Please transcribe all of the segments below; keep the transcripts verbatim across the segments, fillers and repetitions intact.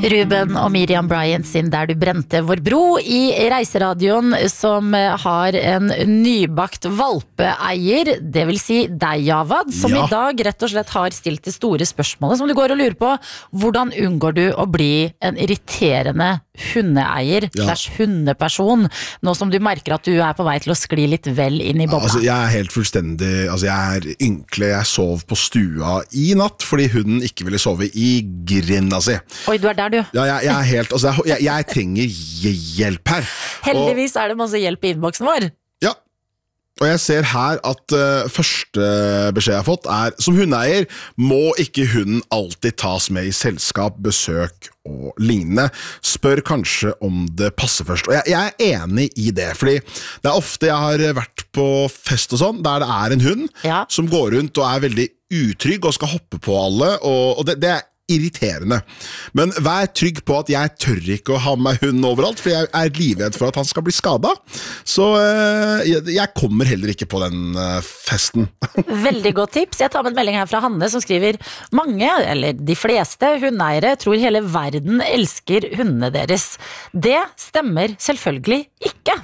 Ruben og Miriam Bryant sin Der du brente vår bro i Reiseradioen, som har en nybakt valpeeier, det vil si deg, Javad, som ja. I dag rett og slett har stilt det store spørsmålet som du går og lurer på. Hvordan unngår du å bli en irriterende hundeeier ja. Slash hundeperson, nå som du merker at du er på vei til å skli litt vel inn i bobla? Altså, jeg er helt fullstendig, altså jeg er ynkelig, jeg sov på stua i natt fordi hunden ikke ville sove i grinda si. Oi, du er der du. Ja, jeg, jeg er helt, altså jeg, jeg trenger hjelp her. Heldigvis og, er det masse hjelp i innboksen vår. Ja, og jeg ser her at uh, første beskjed jeg har fått er, som hundeeier må ikke hunden alltid tas med i selskap, besøk og lignende. Spør kanskje om det passer først. Og jeg, jeg er enig i det, fordi det er ofte jeg har vært på fest og sånn, der det er en hund ja. Som går rundt og er veldig utrygg og skal hoppe på alle, og, og det, det er irriterende. Men vær trygg på at jeg tør ikke å ha med hunden overalt, for jeg er livredd for at han skal bli skadet. Så uh, jeg, jeg kommer heller ikke på den uh, festen. Veldig godt tips. Jeg tar med en melding her fra Hanne som skriver: mange, eller de fleste hundeeiere tror hele verden elsker hundene deres. Det stemmer selvfølgelig ikke.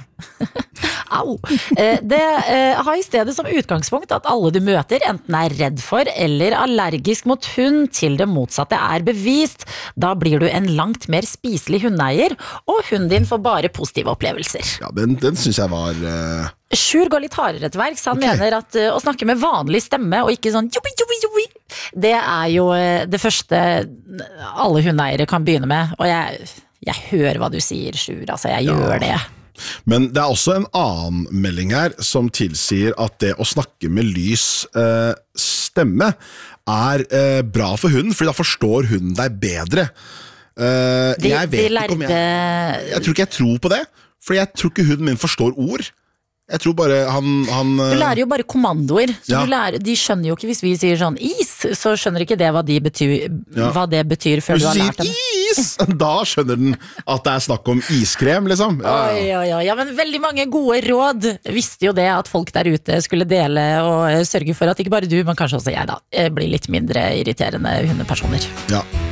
Au. Det har i stedet som utgangspunkt at alle du møter enten er redd for eller allergisk mot hund, til det motsatte er bevist. Da blir du en langt mer spiselig hundeeier, og hunden din får bare positive opplevelser. Ja, den, den synes jeg var... Uh... Sjur går litt hardere til verks. Han okay. mener at uh, å snakke med vanlig stemme og ikke sånn jobbi, jobbi, jobbi, det er jo uh, det første alle hundeeiere kan begynne med. Og jeg, jeg hører hva du sier, Sjur. Altså, jeg ja. Gjør det. Men det er også en annen melding her som tilsier at det å snakke med lys uh, stemme er uh, bra for hunden, fordi da forstår hunden deg bedre. Uh, de, jeg vet de lærde... ikke om jeg... Jeg tror ikke jeg tror på det, for jeg tror ikke hunden min forstår ord. Jeg tror bare han... han du lærer jo bare kommandoer. Så ja. du lærer, de skjønner jo ikke hvis vi sier sånn is, så skjønner ikke det hva, de betyr, ja. Hva det betyr før du har lært dem. Is, da skjønner den at det er snakk om iskrem, liksom. Ja. Oi, oi, oi. Ja, men veldig mange gode råd. Visste jo det at folk der ute skulle dele og sørge for at ikke bare du, men kanskje også jeg da, blir litt mindre irriterende hundepersoner. Ja.